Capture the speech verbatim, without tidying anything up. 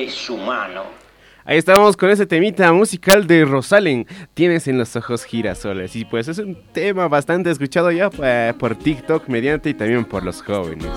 es humano. Ahí estábamos con ese temita musical de Rosalen, Tienes en los ojos girasoles. Y pues es un tema bastante escuchado ya eh, por TikTok mediante y también por los jóvenes.